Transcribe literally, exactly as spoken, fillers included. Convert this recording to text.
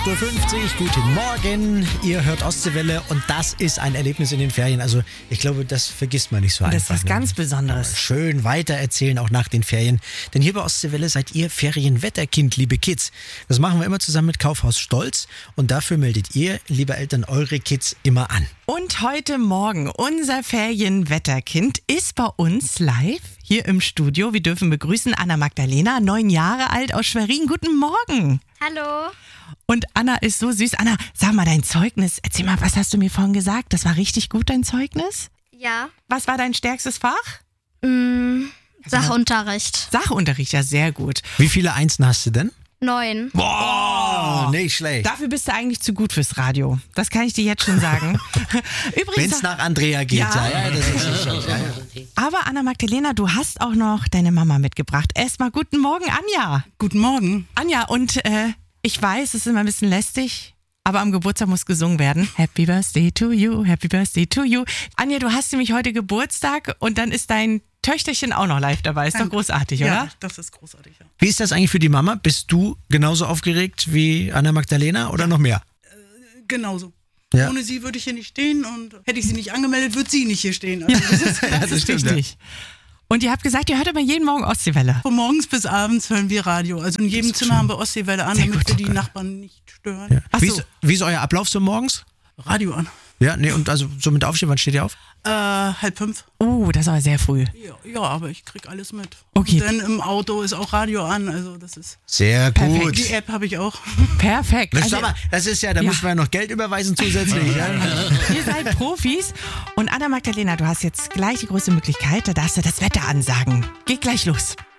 fünfzig, guten Morgen, ihr hört Ostseewelle und das ist ein Erlebnis in den Ferien, also ich glaube, das vergisst man nicht so das einfach. Das ist was ne? ganz Besonderes. Schön weitererzählen, auch nach den Ferien, denn hier bei Ostseewelle seid ihr Ferienwetterkind, liebe Kids. Das machen wir immer zusammen mit Kaufhaus Stolz und dafür meldet ihr, liebe Eltern, eure Kids immer an. Und heute Morgen, unser Ferienwetterkind ist bei uns live hier im Studio. Wir dürfen begrüßen Anna Magdalena, neun Jahre alt aus Schwerin. Guten Morgen. Hallo. Und Anna ist so süß. Anna, sag mal dein Zeugnis. Erzähl mal, was hast du mir vorhin gesagt? Das war richtig gut, dein Zeugnis? Ja. Was war dein stärkstes Fach? Mm, Sachunterricht. Sachunterricht, ja, sehr gut. Wie viele Einsen hast du denn? Neun. Boah, nicht schlecht. Dafür bist du eigentlich zu gut fürs Radio. Das kann ich dir jetzt schon sagen. Wenn es nach Andrea geht, ja, ja, ja, das ist schon. Ja, ja. Aber Anna Magdalena, du hast auch noch deine Mama mitgebracht. Erstmal guten Morgen, Anja. Guten Morgen. Anja, und äh, ich weiß, es ist immer ein bisschen lästig, aber am Geburtstag muss gesungen werden. Happy Birthday to you, Happy Birthday to you. Anja, du hast nämlich heute Geburtstag und dann ist dein Töchterchen auch noch live dabei. Ist doch großartig, ja, oder? Ja, das ist großartig, ja. Wie ist das eigentlich für die Mama? Bist du genauso aufgeregt wie Anna Magdalena oder noch mehr? Äh, genauso. Ja. Ohne sie würde ich hier nicht stehen und hätte ich sie nicht angemeldet, würde sie nicht hier stehen. Also das ist, das, das ist richtig. Und ihr habt gesagt, ihr hört immer jeden Morgen Ostseewelle. Von morgens bis abends hören wir Radio. Also in jedem Zimmer schön. Haben wir Ostseewelle an, sehr damit gut, wir die okay. Nachbarn nicht stören. Ja. Ach Wie, so. ist, wie ist euer Ablauf so morgens? Radio an. Ja, nee, und also so mit Aufstehen, wann steht ihr auf? Äh, halb fünf. Oh, das ist aber sehr früh. Ja, ja, aber ich krieg alles mit. Okay. Und dann im Auto ist auch Radio an, also das ist... Sehr gut. Perfekt. Die App habe ich auch. Perfekt. Das, Also, aber, das ist ja, da ja. müssen wir ja noch Geld überweisen zusätzlich. Ja. ihr seid Profis. Und Anna Magdalena, du hast jetzt gleich die größte Möglichkeit, da darfst du das Wetter ansagen. Geht gleich los.